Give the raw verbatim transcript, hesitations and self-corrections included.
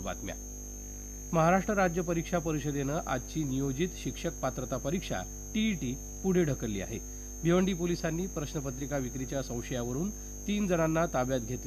बातम्या. महाराष्ट्र राज्य परीक्षा परिषदेनं आजची नियोजित शिक्षक पात्रता परीक्षा टीईटी पुढे ढकलली आहे. भिवंडी पोलिसांनी प्रश्नपत्रिका विक्रीच्या संशयावरून तीन जणांना ताब्यात घेतलं